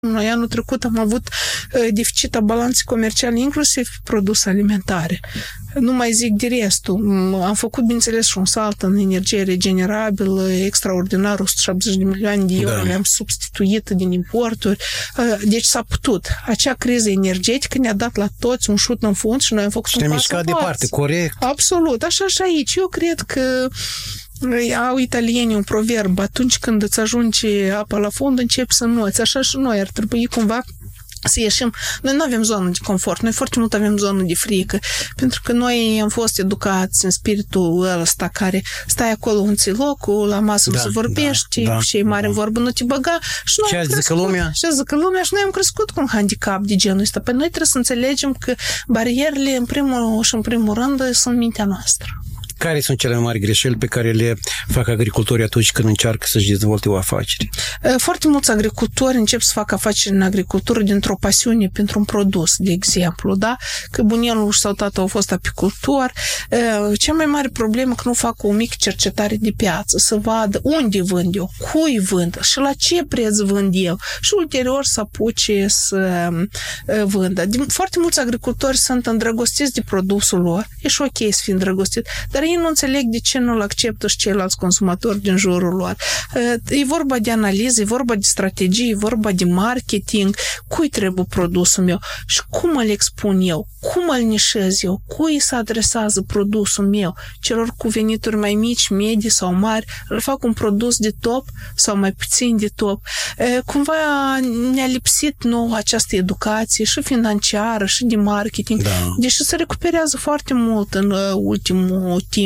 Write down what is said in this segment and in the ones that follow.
Noi anul trecut am avut deficit a balanței comerciale, inclusiv produse alimentare. Nu mai zic de restul. Am făcut, bineînțeles, și un salt în energie regenerabilă, extraordinar, 170 de milioane de euro le-am substituit din importuri. Deci s-a putut. Acea criză energetică ne-a dat la toți un șut în fund și noi am făcut un pas în față. Și ne-am mișcat departe, corect. Absolut. Așa și aici. Eu cred că au italienii un proverb, atunci când îți ajunge apa la fund, începi să înnoți. Așa și noi ar trebui cumva să ieșim. Noi nu avem zonă de confort, noi foarte mult avem zonă de frică, pentru că noi am fost educați în spiritul ăsta care stai acolo unde ți locul, la masă nu se vorbești, cei mari în vorbă nu te băga. Și noi am crescut, lumea și noi am crescut cu un handicap de genul ăsta. Păi noi trebuie să înțelegem că barierele, în primul rând, sunt mintea noastră. Care sunt cele mai mari greșeli pe care le fac agricultorii atunci când încearcă să-și dezvolte o afacere? Foarte mulți agricultori încep să facă afaceri în agricultură dintr-o pasiune pentru un produs, de exemplu, da? Că bunelul sau tatăl au fost apicultor. Cea mai mare problemă că nu fac o mică cercetare de piață, să vadă unde vând eu, cui vând și la ce preț vând eu și ulterior să apuce să vândă. Foarte mulți agricultori sunt îndrăgostiți de produsul lor, e și ok să fii îndrăgostit, dar ei nu înțeleg de ce nu-l acceptă și ceilalți consumatori din jurul lor. E vorba de analiză, e vorba de strategie, e vorba de marketing, cui trebuie produsul meu și cum îl expun eu, cum îl nișez eu, cui se adresează produsul meu, celor cu venituri mai mici, medii sau mari, îl fac un produs de top sau mai puțin de top. Cumva ne-a lipsit nouă această educație și financiară și de marketing, deși se recuperează foarte mult în ultimul timp.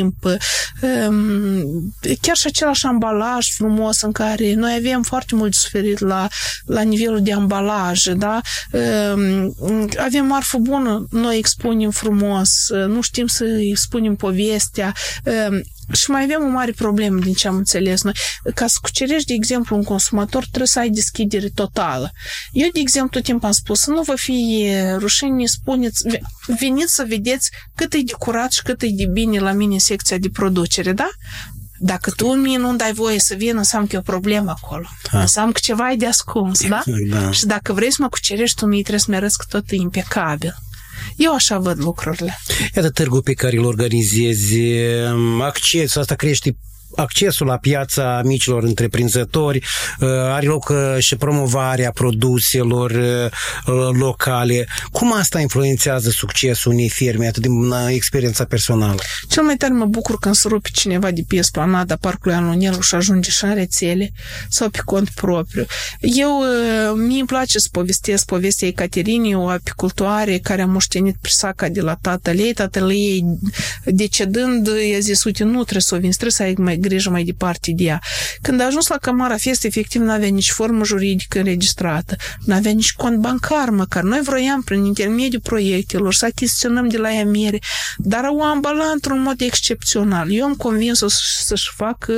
Chiar și același ambalaj frumos în care noi avem foarte mult de suferit la nivelul de ambalaje, da? Avem marfă bună, noi expunem frumos, nu știm să expunem povestea. Și mai avem o mare problemă din ce am înțeles noi. Ca să cucerești, de exemplu, un consumator, trebuie să ai deschidere totală. Eu, de exemplu, tot timpul am spus să nu vă fie rușine, veniți să vedeți cât e de curat și cât e de bine la mine în secția de producere, da? Dacă tu mie nu dai voie să vin, înseamnă că e o problemă acolo. Înseamnă că ceva e de ascuns, da? Și dacă vrei să mă cucerești, tu mie trebuie să-mi arăți că tot e impecabil. Eu așa văd lucrurile. Iată târgul pe care îl organizezi, accesul, asta crește accesul la piața micilor întreprinzători, are loc și promovarea produselor locale. Cum asta influențează succesul unei firme, atât din experiența personală? Cel mai tare mă bucur când se rupe cineva de pe esplanada Parcului Alunelu și ajunge și în rețele sau pe cont propriu. Mie îmi place să povestesc povestea Ecaterinei, o apicultoare care a moștenit prisaca de la tatăl ei. Tatăl ei, decedând, i-a zis, uite, nu trebuie să o vinzi, trebuie să ai mai grijă mai departe de ea. Când a ajuns la Camara Fest, efectiv n-avea nici formă juridică înregistrată, n-avea nici cont bancar măcar. Noi vroiam, prin intermediul proiectelor, să achiziționăm de la ea miere, dar o ambala într-un mod excepțional. Eu am convins-o să-și facă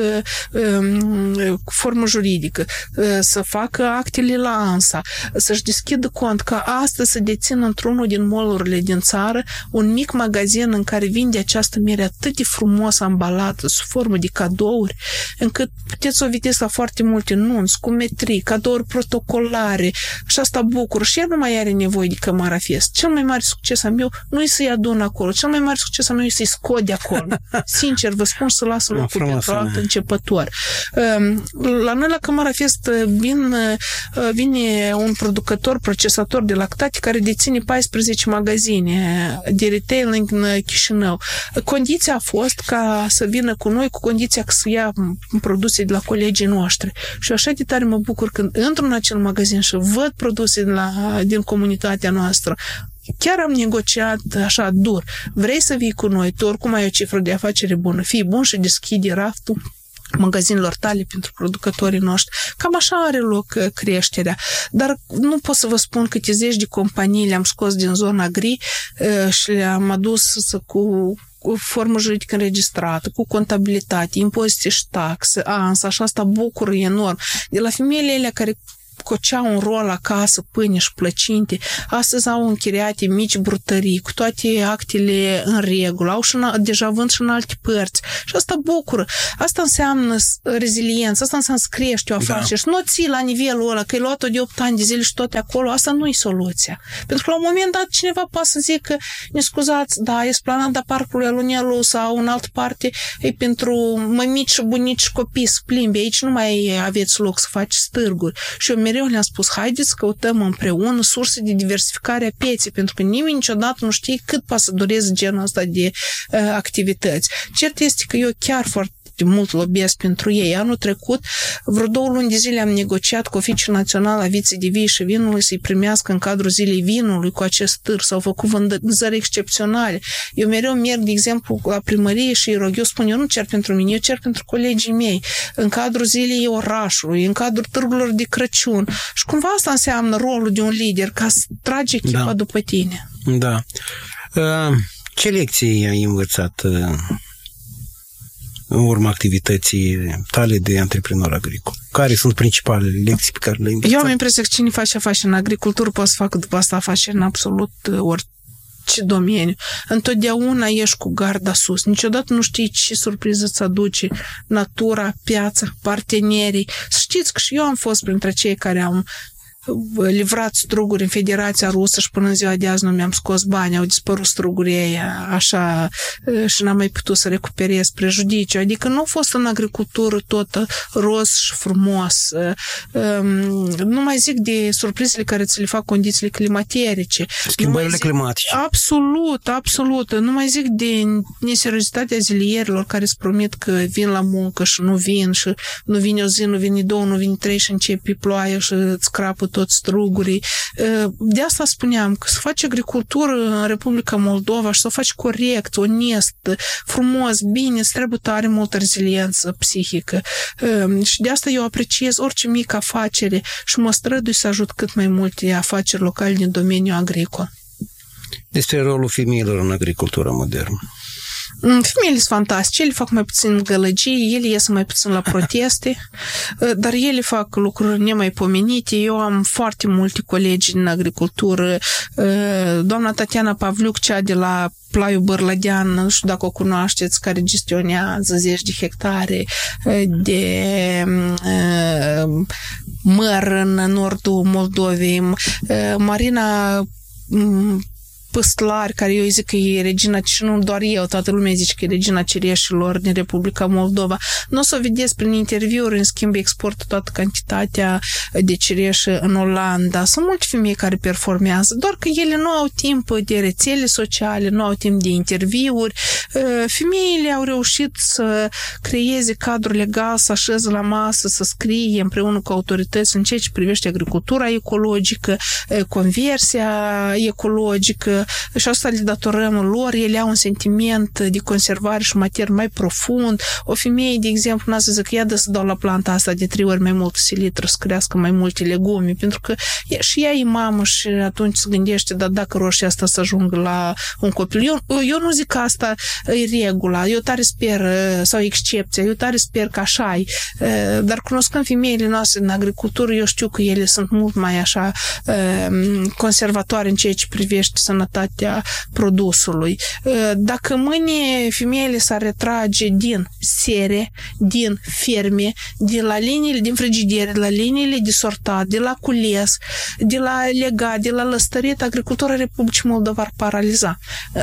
formă juridică, să facă actele la ANSA, să-și deschidă cont, ca astăzi să dețină într-unul din mall-urile din țară un mic magazin în care vinde această miere atât de frumos ambalată, sub formă de cadouri, încât puteți să o vedeți la foarte multe nunți, cu metrii, cadouri protocolare și asta bucur. Și ea nu mai are nevoie de Camara Fest. Cel mai mare succes al meu nu e să-i adun acolo, cel mai mare succes al meu e să-i scot de acolo. Sincer, vă spun, să lasă locul pentru alt începător. La noi la Camara Fest vine un producător, procesator de lactate care deține 14 magazine de retailing în Chișinău. Condiția a fost ca să vină cu noi, cu condiția că să ia produse de la colegii noștri. Și așa de tare mă bucur când intru în acel magazin și văd produse din comunitatea noastră. Chiar am negociat așa dur. Vrei să vii cu noi? Tu oricum ai o cifră de afacere bună. Fii bun și deschide raftul magazinelor tale pentru producătorii noștri. Cam așa are loc creșterea. Dar nu pot să vă spun câte zeci de companii le-am scos din zona gri și le-am adus cu formă juridică înregistrată, cu contabilitate, impozite și taxe, ANSA, și asta bucură enorm. De la femeile alea care cocea un rol acasă, pâine și plăcinte, astăzi au închiriate mici brutării, cu toate actele în regulă, au și deja vând și în alte părți. Și asta bucură. Asta înseamnă reziliență, asta înseamnă să crești o afacere. Și nu ții la nivelul ăla, că ai luat-o de 8 ani de zile și tot acolo, asta nu e soluția. Pentru că la un moment dat cineva poate să zică, ne scuzați, da, esplanada parcului Alunelu sau în altă parte e pentru mămici și bunici și copii să plimbi. Aici nu mai aveți loc să faci stârguri. Și eu mereu le-am spus, haideți să căutăm împreună surse de diversificare a pieței, pentru că nimeni niciodată nu știe cât poate să dureze genul ăsta de activități. Cert este că eu chiar foarte mult lobbyesc pentru ei. Anul trecut, vreo 2 luni de zile am negociat cu Oficiul Național a Viței de Vii și Vinului să-i primească în cadrul Zilei Vinului cu acest târg. S-au făcut vânzări excepționale. Eu mereu merg, de exemplu, la primărie și îi rog, eu spun, eu nu cer pentru mine, eu cer pentru colegii mei, în cadrul Zilei Orașului, în cadrul târgurilor de Crăciun. Și cumva asta înseamnă rolul de un lider, ca să tragi echipa după tine. Da. Ce lecții ai învățat în urma activității tale de antreprenor agricol? Care sunt principalele lecții pe care le-ai învățat? Eu am impresia că cine face afaceri în agricultură poate să facă după asta afaceri în absolut orice domeniu. Întotdeauna ești cu garda sus. Niciodată nu știi ce surpriză îți aduce natura, piața, partenerii. Să știți că și eu am fost printre cei care am livrat struguri în Federația Rusă și până în ziua de azi nu mi-am scos bani, au dispărut strugurii ei așa și n-am mai putut să recuperez prejudiciu. Adică nu a fost în agricultură tot roz și frumos. Nu mai zic de surprizele care ți le fac condițiile climaterice. Schimbările climatice. Absolut, absolut. Nu mai zic de neseriozitatea zilierilor care îți promit că vin la muncă și nu vin și nu vine o zi, nu vine 2, nu vine 3 și începe ploaie și îți crapă tot strugurii. De asta spuneam că să faci agricultură în Republica Moldova și să o faci corect, onest, frumos, bine, îți trebuie tare multă reziliență psihică. Și de asta eu apreciez orice mică afacere și mă strădui să ajut cât mai multe afaceri locale din domeniul agricol. Despre rolul femeilor în agricultura modernă. Femeile sunt fantastice, ele fac mai puțin gălăgii, ele ies mai puțin la proteste, dar ele fac lucruri nemaipomenite. Eu am foarte multe colegi din agricultură. Doamna Tatiana Pavliuc, cea de la Plaiul Bărlădean, nu știu dacă o cunoașteți, care gestionează 10 de hectare de măr în nordul Moldovei. Marina Păstlari, care eu îi zic că e regina, și nu doar eu, toată lumea zice că e regina cireșilor din Republica Moldova. Nu o să o vedeți prin interviuri, în schimb exportă toată cantitatea de cireșe în Olanda. Sunt multe femei care performează, doar că ele nu au timp de rețele sociale, nu au timp de interviuri. Femeile au reușit să creeze cadru legal, să așeze la masă, să scrie împreună cu autorități în ceea ce privește agricultura ecologică, conversia ecologică, și asta le datorăm lor, ele au un sentiment de conservare și mater mai profund. O femeie, de exemplu, n-a să zic, ia să dau la planta asta de 3 ori mai mult silitră, să crească mai multe legume, pentru că și ea e mamă și atunci se gândește, dar dacă roșia asta să ajungă la un copil. Eu nu zic că asta e regula, eu tare sper, sau excepția, eu tare sper că așa e, dar cunoscând femeile noastre în agricultură, eu știu că ele sunt mult mai așa conservatoare în ceea ce privește sănătatea produsului. Dacă mâine femeile s-ar retrage din sere, din ferme, de la liniile din frigidiere, de la liniile de sortat, de la cules, de la legat, de la lăstărit, agricultura Republicii Moldova ar paraliza.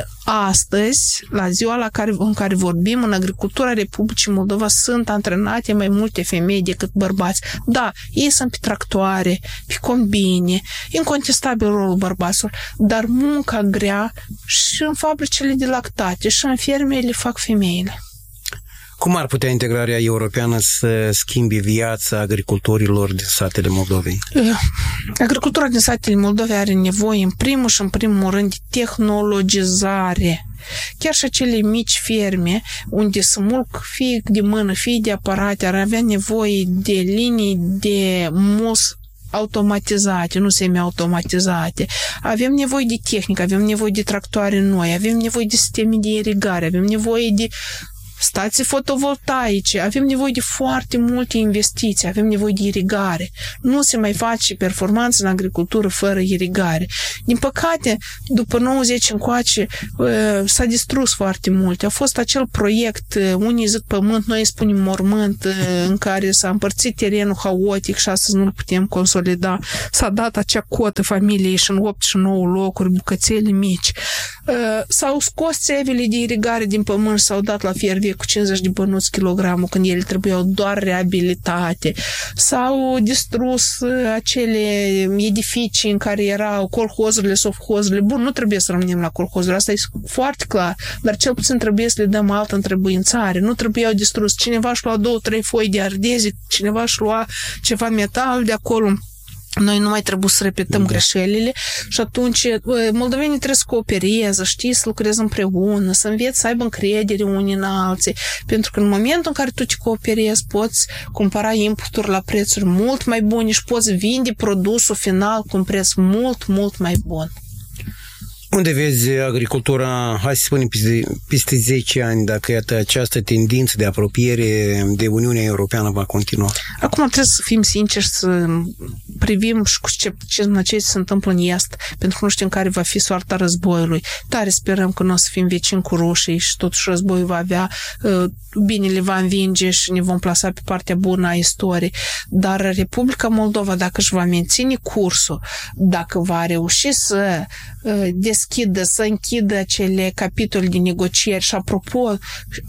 Astăzi, la ziua în care vorbim, în agricultura Republicii Moldova sunt antrenate mai multe femei decât bărbați. Da, ei sunt pe tractoare, pe combine, incontestabil rolul bărbaților, dar munca grea și în fabricile de lactate și în ferme le fac femeile. Cum ar putea integrarea europeană să schimbe viața agricultorilor din satele Moldovei? Agricultura din satele Moldovei are nevoie în primul rând de tehnologizare. Chiar și acele mici ferme unde se mulc fie de mână, fie de aparate, ar avea nevoie de linii de mus automatizate, nu semi-automatizate. Avem nevoie de tehnică, avem nevoie de tractoare noi, avem nevoie de sisteme de irigare, avem nevoie de stații fotovoltaice, avem nevoie de foarte multe investiții, avem nevoie de irigare. Nu se mai face performanță în agricultură fără irigare. Din păcate, după 90 încoace, s-a distrus foarte mult. A fost acel proiect, unii zic pământ, noi spunem mormânt, în care s-a împărțit terenul haotic și astăzi nu-l putem consolida. S-a dat acea cotă familiei și în 8 și 9 locuri, bucățele mici. S-au scos țevile de irigare din pământ, s-au dat la fiervie cu 50 de bănuți kilogramul, când ele trebuiau doar reabilitate. S-au distrus acele edificii în care erau colhozurile, sovhozurile. Bun, nu trebuie să rămânem la colhozuri, asta e foarte clar, dar cel puțin trebuie să le dăm altă întrebuințare. Nu trebuiau distrus. Cineva își lua 2-3 foi de ardezi, cineva își lua ceva metal de acolo. Noi nu mai trebuie să repetăm greșelile și atunci moldovenii trebuie să coopereze, știi, să lucreze împreună, să înveți să aibă încredere unii în alții, pentru că în momentul în care tu te cooperezi, poți cumpăra inputuri la prețuri mult mai bune și poți vinde produsul final cu un preț mult, mult mai bun. Unde vezi agricultura, hai să spunem, peste 10 ani, dacă iată această tendință de apropiere de Uniunea Europeană va continua? Acum trebuie să fim sinceri, să privim și cu scepticism la ce se întâmplă în Est, pentru că nu știm care va fi soarta războiului. Tare sperăm că nu o să fim vecini cu rușii și totuși războiul va avea, bine le va învinge și ne vom plasa pe partea bună a istoriei. Dar Republica Moldova, dacă își va menține cursul, dacă va reuși să deschidă, să închidă acele capitole de negocieri și, apropo,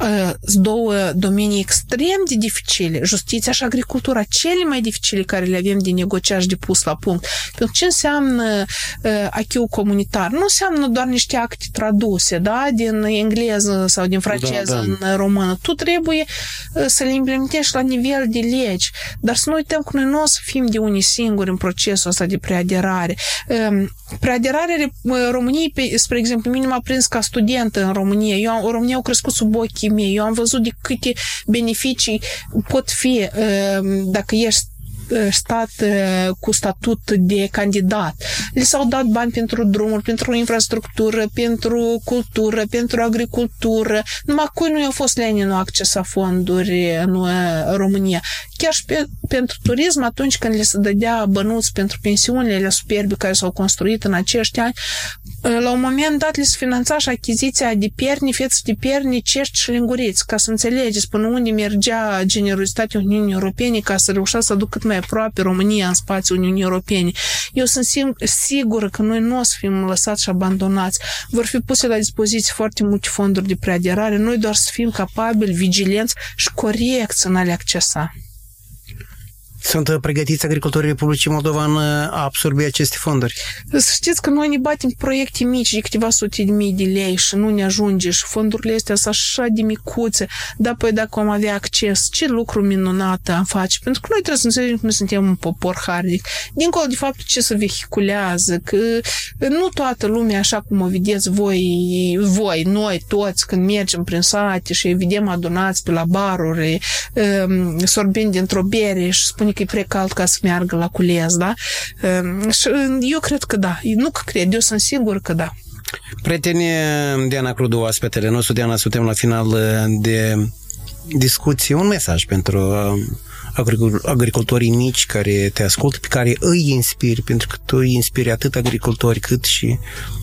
două domenii extrem de dificile, justiția și agricultura, cele mai dificile care le avem de negociat și de pus la punct. Pentru ce înseamnă acquis comunitar? Nu înseamnă doar niște acte traduse, da, din engleză sau din franceză în română. Tu trebuie să le implementezi la nivel de legi, dar să nu uităm că noi nu o să fim de unii singuri în procesul ăsta de preaderare. Preaderarea României, spre exemplu, mine m-a prins ca studentă în România. România au crescut sub ochii mei. Eu am văzut de câte beneficii pot fi dacă ești stat cu statut de candidat. Li s-au dat bani pentru drumuri, pentru infrastructură, pentru cultură, pentru agricultură. Numai cui nu i-a fost Lenin a accesa fonduri în România. Chiar și pentru turism, atunci când le se dădea bănuți pentru pensiunile superbe care s-au construit în acești ani, la un moment dat le se finanța și achiziția de perni, fețe de perni, cești și linguriți, ca să înțelegeți până unde mergea generozitatea Uniunii Europene ca să reușească să aducă cât mai aproape România în spațiul Uniunii Europene. Eu sunt sigură că noi nu o să fim lăsați și abandonați. Vor fi puse la dispoziție foarte multe fonduri de preaderare, noi doar să fim capabili, vigilenți și corecți în a le accesa. Sunt pregătiți agricultorii Republicii Moldova în a absorbi aceste fonduri? Să știți că noi ne batem proiecte mici de câteva sute de mii de lei și nu ne ajunge și fondurile astea sunt așa de micuțe, dar păi dacă am avea acces, ce lucru minunat am face, pentru că noi trebuie să înțelegem că noi suntem un popor harnic, dincolo de faptul ce se vehiculează, că nu toată lumea, așa cum o vedeți voi, noi toți, când mergem prin sate și vedem adunați pe la baruri, sorbind dintr-o bere și spune că e prea cald ca să meargă la cules, da? Și eu cred că da. Nu că cred, eu sunt sigur că da. Prietene, Diana Crudu, oaspetele nostru. Diana, suntem la final de discuție. Un mesaj pentru agricultorii mici care te ascultă, pe care îi inspiri, pentru că tu îi inspiri atât agricultori cât și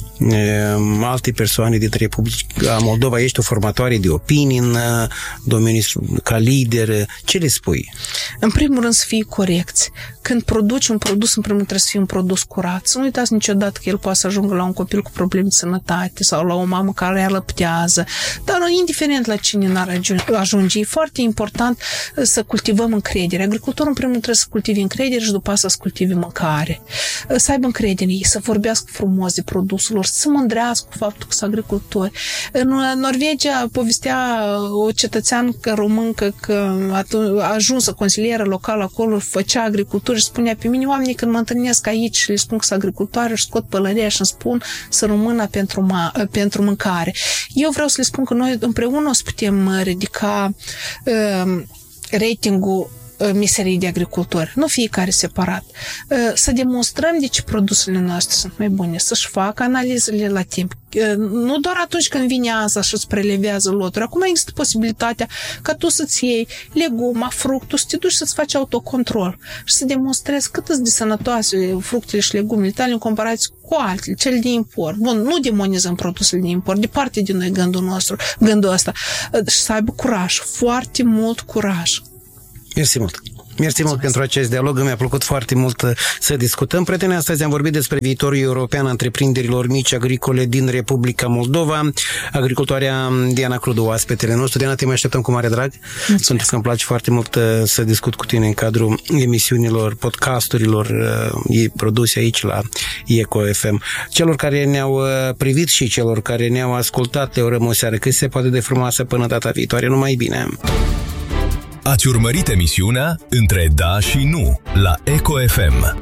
alte persoane din Republica Moldova. Ești o formatoare de opinii în domeniul ca lider. Ce le spui? În primul rând să fii corecți. Când produci un produs, în primul rând trebuie să fie un produs curat. Să nu uitați niciodată că el poate să ajungă la un copil cu probleme de sănătate sau la o mamă care alăptează. Dar indiferent la cine n-ar ajunge, e foarte important să cultivăm încredere. Agricultorul în primul rând trebuie să cultive încredere și după asta să cultive mâncare. Să aibă încredere în ei, să vorbească frumos de produsul lor, să se mândrească cu faptul că sunt agricultori. În Norvegia povestea o cetățeancă româncă că a ajuns consilieră locală acolo, făcea agricultură și spunea pe mine, oamenii când mă întâlnesc aici și le spun că sunt agricultoare și scot pălăria și îmi spun să rămână pentru mâncare. Eu vreau să le spun că noi împreună o să putem ridica ratingul meserii de agricultori, nu fiecare separat. Să demonstrăm de ce produsele noastre sunt mai bune, să-și facă analizele la timp. Nu doar atunci când vine aza și îți prelevează loturi. Acum există posibilitatea ca tu să-ți iei leguma, fructul, să te duci să-ți faci autocontrol și să demonstrezi cât îți de sănătoase fructele și legumele tale în comparație cu altele, cele de import. Bun, nu demonizăm produsele de import, departe de noi gândul ăsta. Și să aibă curaj, foarte mult curaj. Mersi mult! Mersi mult pentru acest dialog, mi-a plăcut foarte mult să discutăm. Prieteni, astăzi am vorbit despre viitorul european a întreprinderilor mici agricole din Republica Moldova. Agricultoarea Diana Crudu, oaspetele nostru. Diana, te mai așteptăm cu mare drag. Pentru că îmi place foarte mult să discut cu tine în cadrul emisiunilor, podcasturilor produse aici la Eco FM. Celor care ne-au privit și celor care ne-au ascultat, le urăm o seară cât se poate de frumoasă până data viitoare. Numai bine! Ați urmărit emisiunea Între Da și Nu la Eco FM.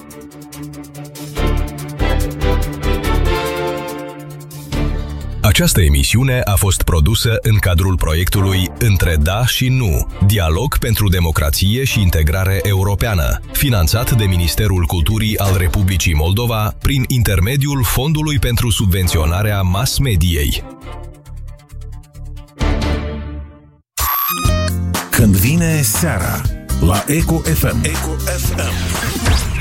Această emisiune a fost produsă în cadrul proiectului Între Da și Nu, dialog pentru democrație și integrare europeană, finanțat de Ministerul Culturii al Republicii Moldova prin intermediul Fondului pentru subvenționarea mass-mediei. Când vine seara la Eco FM. Eco FM.